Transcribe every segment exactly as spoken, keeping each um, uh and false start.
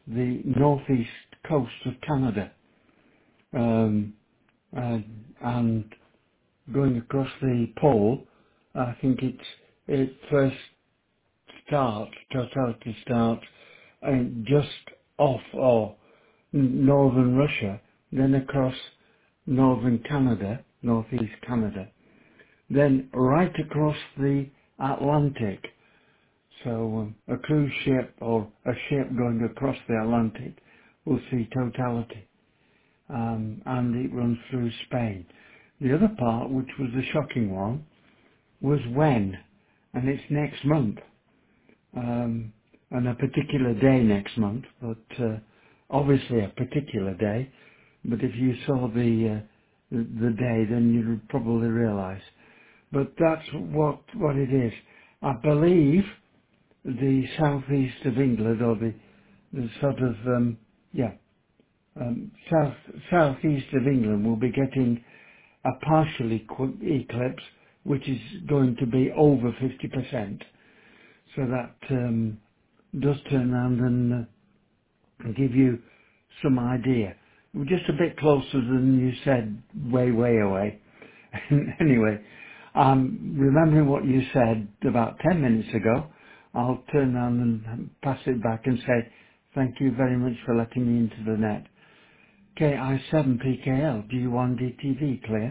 the northeast coast of Canada, um, uh, and going across the pole. I think it's it first starts totality starts uh, just off or northern Russia, then across northern Canada, northeast Canada, then right across the Atlantic. So um, a cruise ship or a ship going across the Atlantic will see totality, um, and it runs through Spain. The other part, which was the shocking one, was when, and it's next month, um, and a particular day next month, but uh, obviously a particular day. But if you saw the uh, the, the day, then you'd probably realise. But that's what what it is. I believe the southeast of England, or the, the sort of um, yeah um, south southeast of England, will be getting a partial equ- eclipse, which is going to be over fifty percent. So that um, does turn around and uh, give you some idea. We're just a bit closer than you said, way, way away. Anyway, um, remembering what you said about ten minutes ago, I'll turn around and pass it back and say, thank you very much for letting me into the net. K I seven P K L, G one D T V, clear?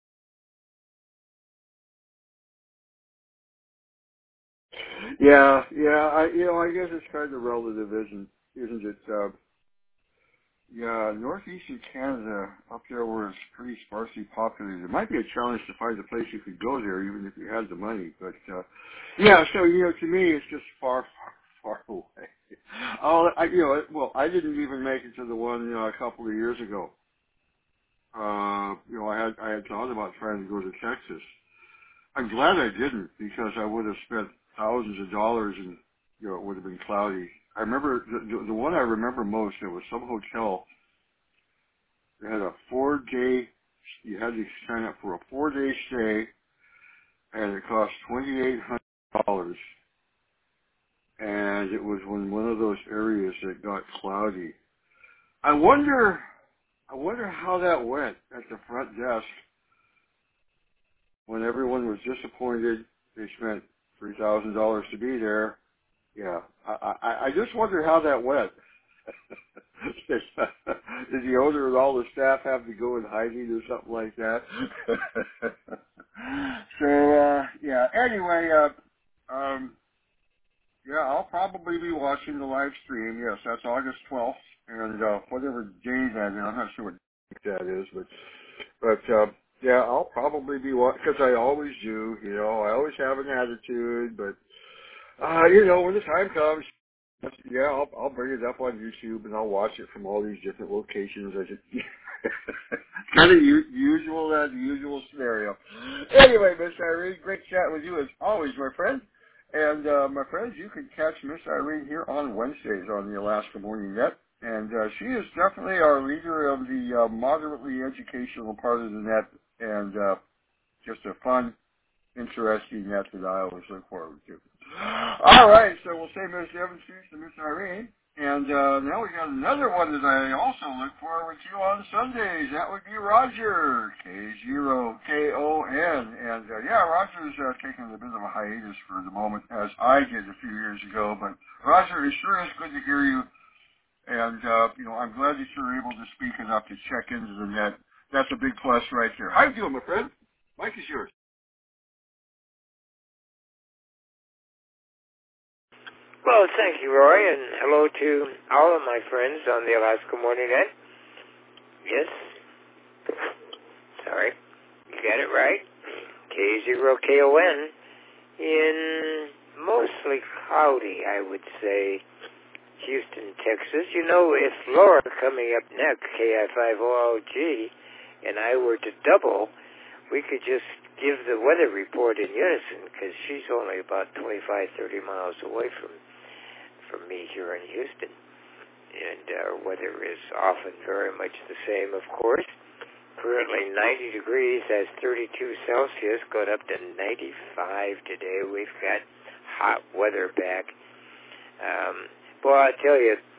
Yeah, yeah. I, you know, I guess it's kind of relative, isn't isn't it? Uh, yeah, northeastern Canada, up there where it's pretty sparsely populated. It might be a challenge to find a place you could go there, even if you had the money. But uh, yeah, so you know, to me, it's just far, far, far away. Oh, I, you know, well, I didn't even make it to the one you know, a couple of years ago. Uh, you know, I had I had thought about trying to go to Texas. I'm glad I didn't because I would have spent thousands of dollars and you know it would have been cloudy. I remember the, the, the one I remember most. It was some hotel. They had a four day. You had to sign up for a four day stay, and it cost twenty eight hundred dollars. And it was in one of those areas that got cloudy. I wonder. I wonder how that went at the front desk when everyone was disappointed. They spent three thousand dollars to be there. Yeah, I, I, I just wonder how that went. Did the owner and all the staff have to go in hiding or something like that? so, uh, yeah, anyway, uh, um, yeah, I'll probably be watching the live stream. Yes, that's August twelfth, and uh, whatever day that is, I'm not sure what day that is, but, but uh, yeah, I'll probably be watching, because I always do, you know, I always have an attitude, but Uh, you know, when the time comes, yeah, I'll, I'll bring it up on YouTube and I'll watch it from all these different locations. I just, kind of u- usual, uh, the usual scenario. Anyway, Miss Irene, great chat with you as always, my friend. And, uh, my friends, you can catch Miss Irene here on Wednesdays on the Alaska Morning Net. And, uh, she is definitely our leader of the, uh, moderately educational part of the net and, uh, just a fun, interesting net that I always look forward to. All right, so we'll say Miss Evans to Miss Irene. And uh, now we got another one that I also look forward to on Sundays. That would be Roger, K zero K O N. And uh, yeah, Roger's uh, taking a bit of a hiatus for the moment, as I did a few years ago. But Roger, it sure is good to hear you. And, uh, you know, I'm glad that you're able to speak enough to check into the net. That's a big plus right there. How you doing, my friend? Mike is yours. Well, thank you, Roy, and hello to all of my friends on the Alaska Morning Net. Yes, sorry, you got it right. K zero K O N in mostly cloudy, I would say, Houston, Texas. You know, if Laura coming up next, K I five O L G, and I were to double, we could just give the weather report in unison, because she's only about twenty-five, thirty miles away from from me here in Houston. And our weather is often very much the same, of course. Currently ninety degrees, that's thirty-two Celsius, got up to ninety-five today. We've got hot weather back. Um, boy, I tell you,